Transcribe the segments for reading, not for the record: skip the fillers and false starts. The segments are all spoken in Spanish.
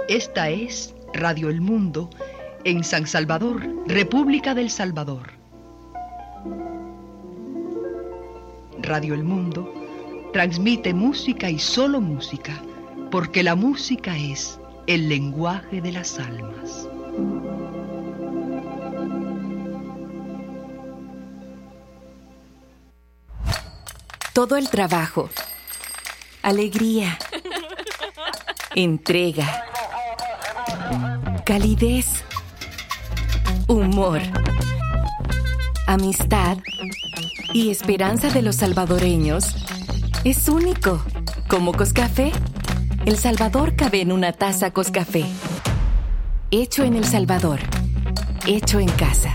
Esta es Radio El Mundo en San Salvador, República del Salvador. Radio El Mundo transmite música y solo música, porque la música es el lenguaje de las almas. Todo el trabajo, alegría, entrega, calidez, humor, amistad y esperanza de los salvadoreños es único. Como Coscafé, El Salvador cabe en una taza Coscafé. Hecho en El Salvador, hecho en casa.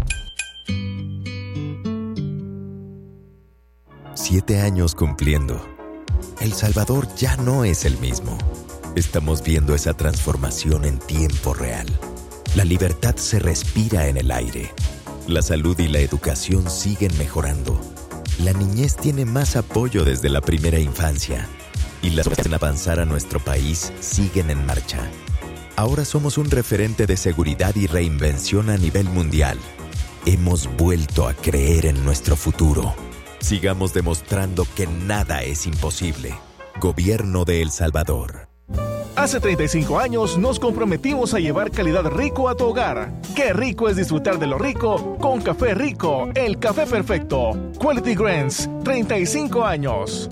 7 años cumpliendo. El Salvador ya no es el mismo. Estamos viendo esa transformación en tiempo real. La libertad se respira en el aire. La salud y la educación siguen mejorando. La niñez tiene más apoyo desde la primera infancia. Y las obras en avanzar a nuestro país siguen en marcha. Ahora somos un referente de seguridad y reinvención a nivel mundial. Hemos vuelto a creer en nuestro futuro. Sigamos demostrando que nada es imposible. Gobierno de El Salvador. Hace 35 años nos comprometimos a llevar calidad rico a tu hogar. Qué rico es disfrutar de lo rico con Café Rico, el café perfecto. Quality Grains, 35 años.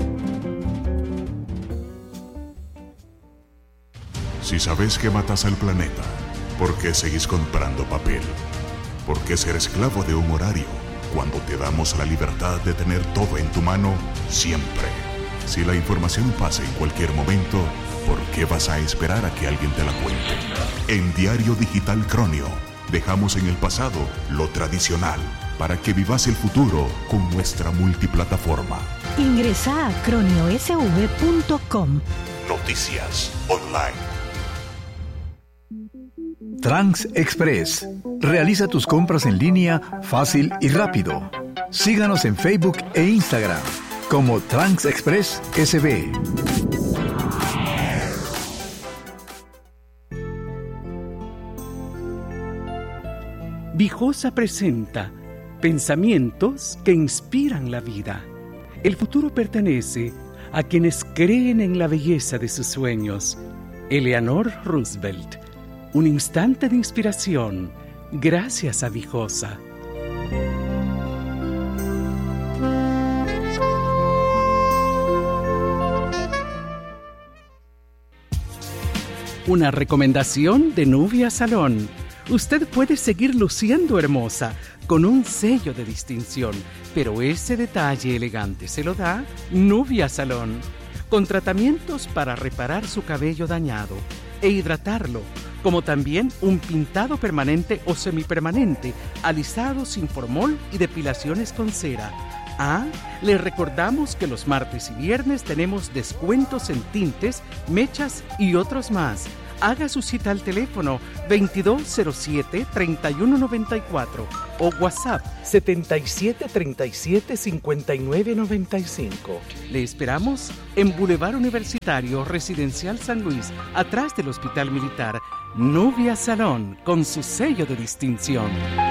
Si sabes que matas al planeta, ¿por qué seguís comprando papel? ¿Por qué ser esclavo de un horario cuando te damos la libertad de tener todo en tu mano siempre? Si la información pasa en cualquier momento, ¿por qué vas a esperar a que alguien te la cuente? En Diario Digital Cronio, dejamos en el pasado lo tradicional para que vivas el futuro con nuestra multiplataforma. Ingresa a croniosv.com. Noticias online. Trans Express. Realiza tus compras en línea fácil y rápido. Síganos en Facebook e Instagram como Trans Express SB. Vijosa presenta pensamientos que inspiran la vida. El futuro pertenece a quienes creen en la belleza de sus sueños. Eleanor Roosevelt. Un instante de inspiración, gracias a Vijosa. Una recomendación de Nubia Salón. Usted puede seguir luciendo hermosa con un sello de distinción, pero ese detalle elegante se lo da Nubia Salón, con tratamientos para reparar su cabello dañado e hidratarlo, como también un pintado permanente o semipermanente, alisado sin formol y depilaciones con cera. Les recordamos que los martes y viernes tenemos descuentos en tintes, mechas y otros más. Haga su cita al teléfono 2207-3194 o WhatsApp 7737-5995. Le esperamos en Boulevard Universitario Residencial San Luis, atrás del Hospital Militar. Nubia Salón, con su sello de distinción.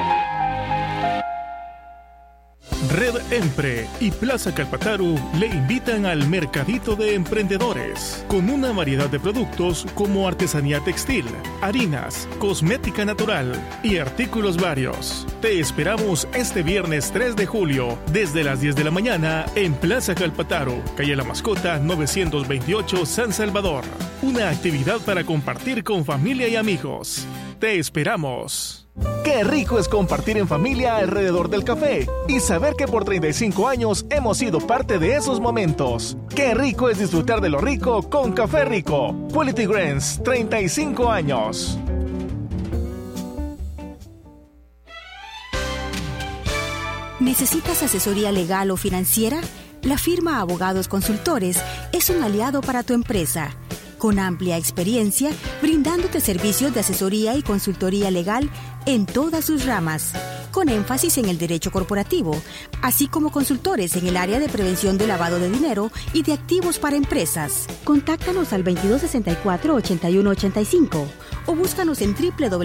Red Empre y Plaza Calpataru le invitan al Mercadito de Emprendedores, con una variedad de productos como artesanía textil, harinas, cosmética natural y artículos varios. Te esperamos este viernes 3 de julio, desde las 10 de la mañana, en Plaza Calpataru, calle La Mascota, 928, San Salvador. Una actividad para compartir con familia y amigos. Te esperamos. Qué rico es compartir en familia alrededor del café y saber que por 35 años hemos sido parte de esos momentos. Qué rico es disfrutar de lo rico con Café Rico. Quality Grains, 35 años. ¿Necesitas asesoría legal o financiera? La firma Abogados Consultores es un aliado para tu empresa. Con amplia experiencia, brindándote servicios de asesoría y consultoría legal en todas sus ramas. con énfasis en el derecho corporativo, así como consultores en el área de prevención de lavado de dinero y de activos para empresas. Contáctanos al 2264-8185 o búscanos en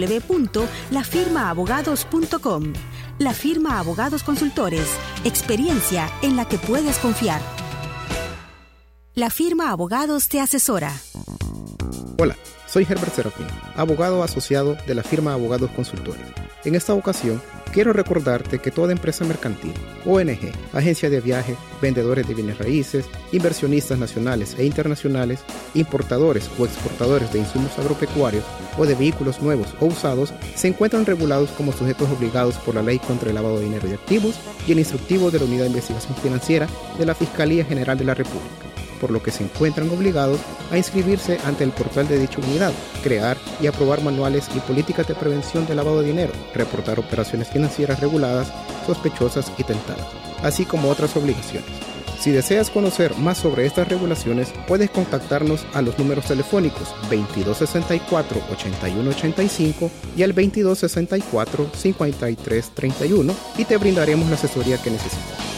www.lafirmaabogados.com. La Firma Abogados Consultores, experiencia en la que puedes confiar. La Firma Abogados te asesora. Hola, soy Herbert Serafín, abogado asociado de la Firma Abogados Consultores. En esta ocasión, quiero recordarte que toda empresa mercantil, ONG, agencia de viaje, vendedores de bienes raíces, inversionistas nacionales e internacionales, importadores o exportadores de insumos agropecuarios o de vehículos nuevos o usados, se encuentran regulados como sujetos obligados por la Ley contra el Lavado de Dinero y Activos y el instructivo de la Unidad de Investigación Financiera de la Fiscalía General de la República, por lo que se encuentran obligados a inscribirse ante el portal de dicha unidad, crear y aprobar manuales y políticas de prevención de lavado de dinero, reportar operaciones financieras reguladas, sospechosas y tentadas, así como otras obligaciones. Si deseas conocer más sobre estas regulaciones, puedes contactarnos a los números telefónicos 2264-8185 y al 2264-5331 y te brindaremos la asesoría que necesitas.